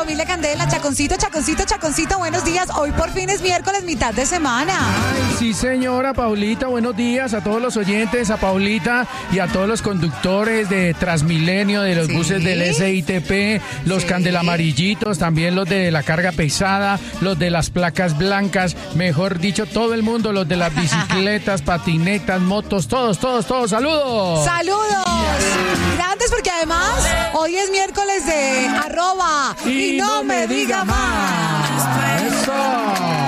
familia Candela, Chaconcito, Chaconcito, Chaconcito, buenos días. Hoy por fin es miércoles, mitad de semana. Ay, sí, señora Paulita, buenos días a todos los oyentes, a Paulita y a todos los conductores de Transmilenio, de los buses del SITP, los candelamarillitos, también los de la carga pesada, los de las placas blancas, mejor dicho, todo el mundo, los de las bicicletas, patinetas, motos, todos, saludos. ¡Saludos! Grandes, porque además hoy es miércoles de @ y no me diga más. Eso.